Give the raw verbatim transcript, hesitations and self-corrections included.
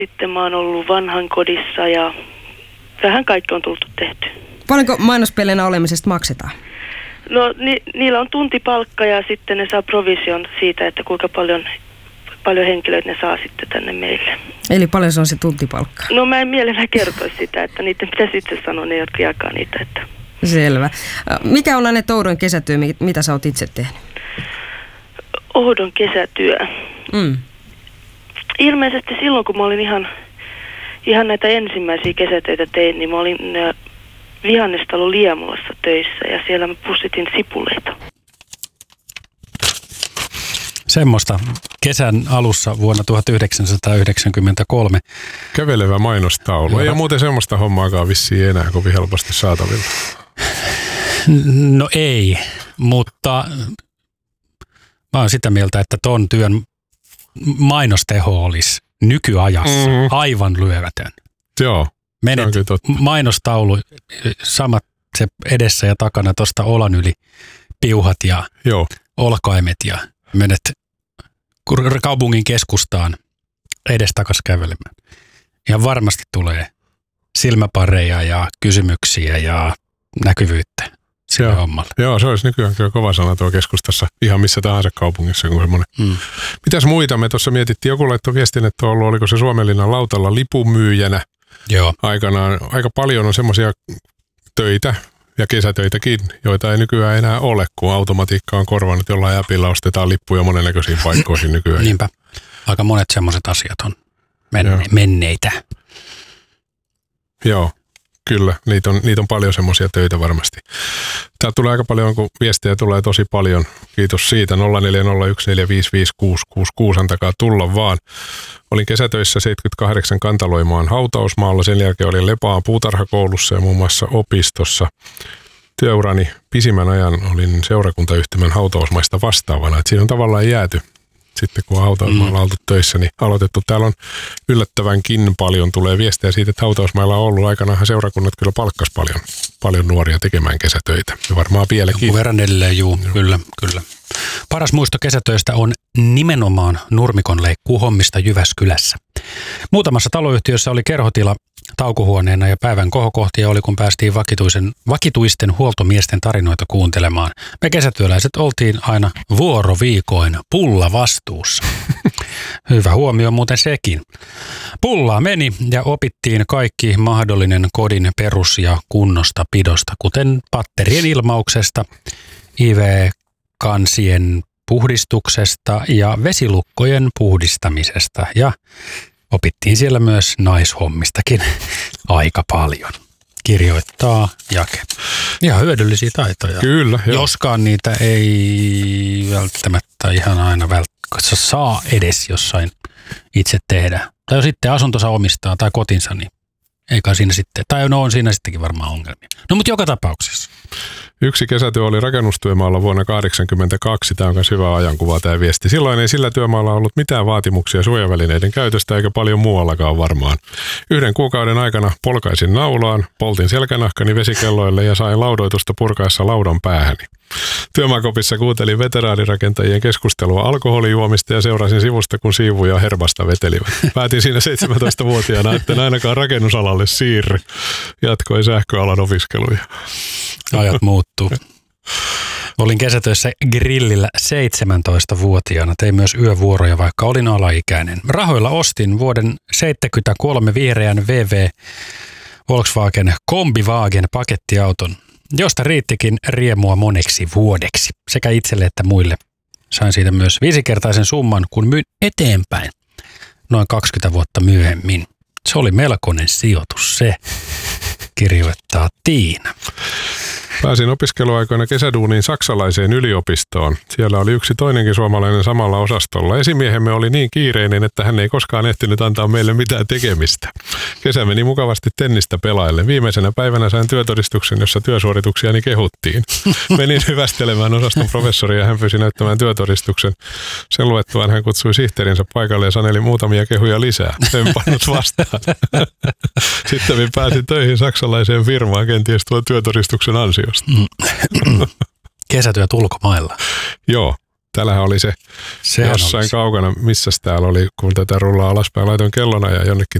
Sitten mä oon ollut vanhan kodissa ja vähän kaikki on tullut tehty. Paljonko mainospeleenä olemisesta maksetaan? No ni, niillä on tuntipalkka ja sitten ne saa provision siitä, että kuinka paljon, paljon henkilöitä ne saa sitten tänne meille. Eli paljon se on se tuntipalkka? No mä en mielellään kertoisi sitä, että niiden pitäisi itse sanoa ne, jotka jakaa niitä. Että. Selvä. Mikä on Anette Oudon kesätyö, mitä sä oot itse tehnyt? Oudon kesätyö? Mm. Ilmeisesti silloin, kun mä olin ihan, ihan näitä ensimmäisiä kesätöitä tein, niin mä olin vihannestalo Liemulassa töissä ja siellä mä pussitin sipuleita. Semmoista kesän alussa vuonna tuhatyhdeksänsataayhdeksänkymmentäkolme. Kävelevä mainostaulu. Ei ole muuten semmoista hommaakaan vissiin enää kovin helposti saatavilla. No ei, mutta mä oon sitä mieltä, että ton työn mainosteho olisi nykyajassa mm-hmm. aivan lyövätön. Joo. Menet mainostaulu, samat se edessä ja takana tuosta olan yli piuhat ja Joo. olkaimet ja menet kaupungin keskustaan edestakas kävelemään. Ja varmasti tulee silmäpareja ja kysymyksiä ja näkyvyyttä sillä hommalla. Joo, se olisi nykyään kyllä kova sana tuo keskustassa ihan missä tahansa kaupungissa kuin semmoinen. Hmm. Mitäs muita me tuossa mietittiin? Joku laittoi viestin, että on ollut, oliko se Suomenlinnan lautalla lipunmyyjänä. Joo. Aikanaan aika paljon on semmoisia töitä ja kesätöitäkin, joita ei nykyään enää ole, kun automatiikka on korvannut, jollain appilla ostetaan lippuja monennäköisiin paikkoihin nykyään. Niinpä. Aika monet semmoiset asiat on menne- menneitä. Joo, kyllä. Niitä on, niitä on paljon semmoisia töitä varmasti. Täällä tulee aika paljon, kun viestejä tulee tosi paljon. Kiitos siitä. nolla neljä nolla yksi neljä viisi viisi kuusi kuusi kuusi, antakaa tulla vaan. Olin kesätöissä seitsemänkymmentäkahdeksan Kantaloimaan hautausmaalla. Sen jälkeen olin Lepaan puutarhakoulussa ja muun muassa opistossa. Työurani pisimmän ajan olin seurakuntayhtymän hautausmaista vastaavana. Et siinä on tavallaan jääty. Sitten kun hautausmaalla on oltu töissä, niin aloitettu. Täällä on yllättävänkin paljon tulee viestejä siitä, että hautausmailla on ollut. Aikanaanhan seurakunnat kyllä palkkas paljon, paljon nuoria tekemään kesätöitä. Ja varmaan vieläkin. Joku verran edelleen, juu, joo. kyllä, kyllä. Paras muisto kesätöistä on nimenomaan nurmikonleikkuuhommista Jyväskylässä. Muutamassa taloyhtiössä oli kerhotila taukohuoneena ja päivän kohokohtia oli, kun päästiin vakituisen, vakituisten huoltomiesten tarinoita kuuntelemaan. Me kesätyöläiset oltiin aina vuoroviikoin pulla vastuussa. Hyvä huomio muuten sekin. Pullaa meni ja opittiin kaikki mahdollinen kodin perus- ja kunnostapidosta, kuten patterien ilmauksesta, I V-kansien puhdistuksesta ja vesilukkojen puhdistamisesta ja opittiin siellä myös naishommistakin aika paljon. Kirjoittaa Jake. Ihan hyödyllisiä taitoja. Kyllä. Jo. Joskaan niitä ei välttämättä ihan aina välttämättä saa edes jossain itse tehdä. Tai jos sitten asuntonsa omistaa tai kotinsa, niin eikä siinä sitten, tai no on siinä sittenkin varmaan ongelmia. No mutta joka tapauksessa. Yksi kesätyö oli rakennustyömaalla vuonna tuhatyhdeksänsataakahdeksankymmentäkaksi. Tämä on myös hyvä ajankuva tämä viesti. Silloin ei sillä työmaalla ollut mitään vaatimuksia suojavälineiden käytöstä eikä paljon muuallakaan varmaan. Yhden kuukauden aikana polkaisin naulaan, poltin selkänahkani vesikelloille ja sain laudoitusta purkaessa laudan päähäni. Työmaakopissa kuuntelin veteraanirakentajien keskustelua alkoholijuomista ja seurasin sivusta, kun siivuja herbasta vetelivät. Päätin siinä seitsemäntoistavuotiaana, etten ainakaan rakennusalalle siirry. Jatkoin sähköalan opiskeluja. Ajat muuttuu. Olin kesätöissä grillillä seitsemäntoistavuotiaana. Tein myös yövuoroja, vaikka olin alaikäinen. Rahoilla ostin vuoden seitsemänkymmentäkolme vihreän V V Volkswagen Kombiwagen pakettiauton, josta riittikin riemua moneksi vuodeksi, sekä itselle että muille. Sain siitä myös viisikertaisen summan, kun myin eteenpäin noin kaksikymmentä vuotta myöhemmin. Se oli melkoinen sijoitus se, kirjoittaa Tiina. Pääsin opiskeluaikoina kesäduuniin saksalaiseen yliopistoon. Siellä oli yksi toinenkin suomalainen samalla osastolla. Esimiehemme oli niin kiireinen, että hän ei koskaan ehtinyt antaa meille mitään tekemistä. Kesä meni mukavasti tennistä pelaille. Viimeisenä päivänä sain työtodistuksen, jossa työsuorituksiani kehuttiin. Menin hyvästelemään osaston professoria ja hän pyysi näyttämään työtodistuksen. Sen luettuaan hän kutsui sihteerinsä paikalle ja saneli muutamia kehuja lisää. En pannut vastaan. Sitten pääsin töihin saksalaiseen firmaan kenties tuon työtodistuksen ansiosta. Kesätyöt ulkomailla. Joo, Täällähän oli se Sehän jossain olisi. kaukana, missä täällä oli, kun tätä rullaa alaspäin, laitoin kellona ja jonnekin